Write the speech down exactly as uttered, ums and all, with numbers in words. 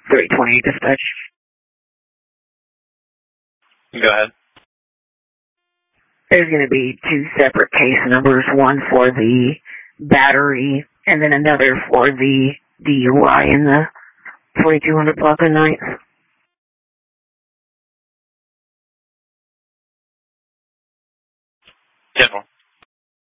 three twenty dispatch. Go ahead. There's going to be two separate case numbers, one for the battery and then another for the D U I in the forty-two hundred block of Ninth. ten four.